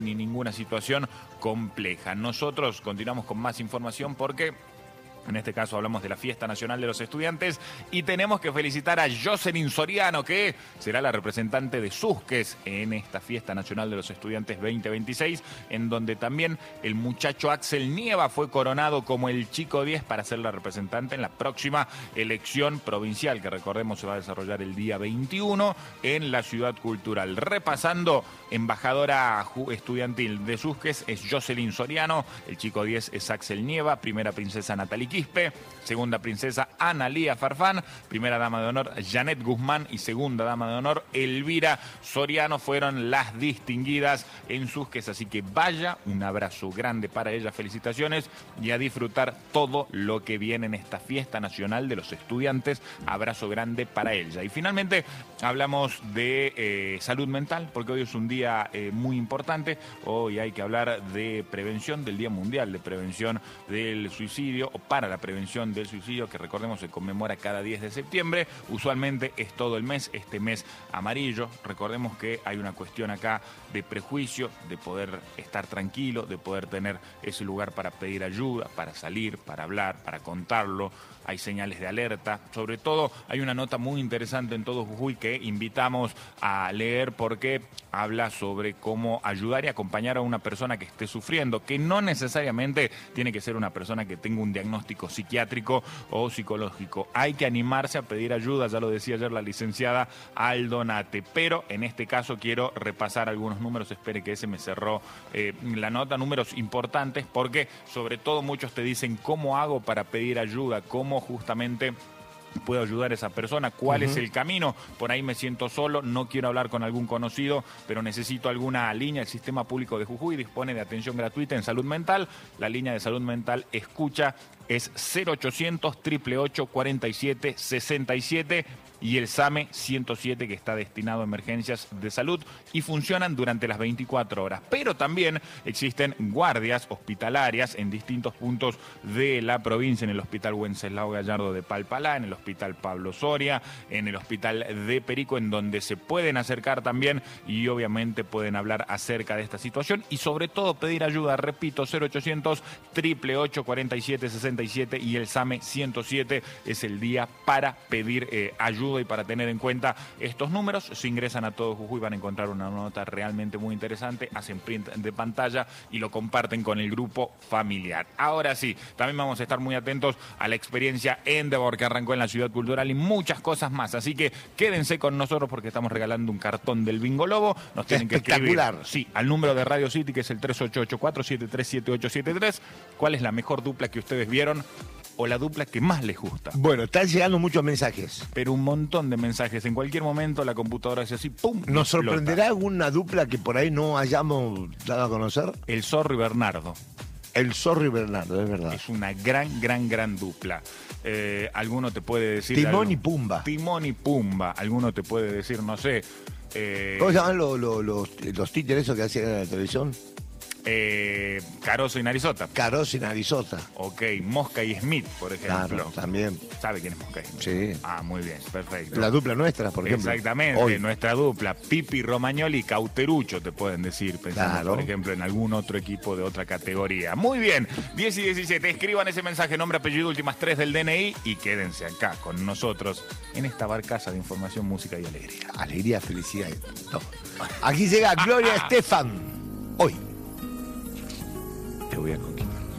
ni ninguna situación compleja. Nosotros continuamos con más información porque en este caso hablamos de la Fiesta Nacional de los Estudiantes y tenemos que felicitar a Jocelyn Soriano, que será la representante de Susques en esta Fiesta Nacional de los Estudiantes 2026, en donde también el muchacho Axel Nieva fue coronado como el chico 10 para ser la representante en la próxima elección provincial, que recordemos se va a desarrollar el día 21 en la Ciudad Cultural. Repasando, embajadora estudiantil de Susques es Jocelyn Soriano, el chico 10 es Axel Nieva, primera princesa Natalie Quispe, segunda princesa Analía Farfán, primera dama de honor Janet Guzmán y segunda dama de honor Elvira Soriano fueron las distinguidas en Susques, así que vaya, un abrazo grande para ella, felicitaciones y a disfrutar todo lo que viene en esta Fiesta Nacional de los Estudiantes, abrazo grande para ella. Y finalmente hablamos de salud mental, porque hoy es un día muy importante, hoy hay que hablar de prevención, del Día Mundial de Prevención del Suicidio, o para la prevención del suicidio, que recordemos se conmemora cada 10 de septiembre, usualmente es todo el mes, este mes amarillo. Recordemos que hay una cuestión acá de prejuicio, de poder estar tranquilo, de poder tener ese lugar para pedir ayuda, para salir, para hablar, para contarlo. Hay señales de alerta, sobre todo hay una nota muy interesante en Todo Jujuy que invitamos a leer porque habla sobre cómo ayudar y acompañar a una persona que esté sufriendo, que no necesariamente tiene que ser una persona que tenga un diagnóstico psiquiátrico o psicológico. Hay que animarse a pedir ayuda, ya lo decía ayer la licenciada Aldonate, pero en este caso quiero repasar algunos números, espere que ese me cerró la nota, números importantes porque sobre todo muchos te dicen cómo hago para pedir ayuda, cómo justamente puedo ayudar a esa persona, cuál es el camino, por ahí me siento solo, no quiero hablar con algún conocido, pero necesito alguna línea. El Sistema Público de Jujuy dispone de atención gratuita en salud mental, la línea de salud mental Escucha es 0800 888 47 67 y el SAME 107 que está destinado a emergencias de salud y funcionan durante las 24 horas. Pero también existen guardias hospitalarias en distintos puntos de la provincia, en el Hospital Wenceslao Gallardo de Palpalá, en el Hospital Pablo Soria, en el Hospital de Perico, en donde se pueden acercar también y obviamente pueden hablar acerca de esta situación y sobre todo pedir ayuda. Repito, 0800 888 47 67 y el SAME 107 es el día para pedir ayuda y para tener en cuenta estos números. Si ingresan a Todo Jujuy van a encontrar una nota realmente muy interesante, hacen print de pantalla y lo comparten con el grupo familiar. Ahora sí, también vamos a estar muy atentos a la experiencia Endeavor que arrancó en la Ciudad Cultural y muchas cosas más, así que quédense con nosotros porque estamos regalando un cartón del Bingo Lobo. Nos tienen que escribir, sí, al número de Radio City, que es el 3884-737873. ¿Cuál es la mejor dupla que ustedes vieron o la dupla que más les gusta? Bueno, están llegando muchos mensajes. Pero un montón de mensajes. En cualquier momento la computadora hace así, ¡pum! ¿Nos sorprenderá alguna dupla que por ahí no hayamos dado a conocer? El Zorro y Bernardo. El Zorro y Bernardo, es verdad. Es una gran dupla. Alguno te puede decir... Timón y Pumba. Timón y Pumba. Alguno te puede decir, no sé... ¿Cómo se llaman los títeres esos que hacían en la televisión? Carozo y Narizota. Carozo y Narizota. Ok, Mosca y Smith, por ejemplo. Claro, también. ¿Sabe quién es Mosca y Smith? Sí. Ah, muy bien, perfecto. La dupla nuestra, por ejemplo. Exactamente, hoy. Nuestra dupla. Pipi Romagnoli y Cauterucho, te pueden decir, pensando, claro, por ejemplo, en algún otro equipo de otra categoría. Muy bien, 10 y 17, escriban ese mensaje, nombre, apellido, últimas 3 del DNI y quédense acá con nosotros en esta barcaza de información, música y alegría. Alegría, felicidad. No. Aquí llega Gloria Estefan. Hoy te voy a conquistar.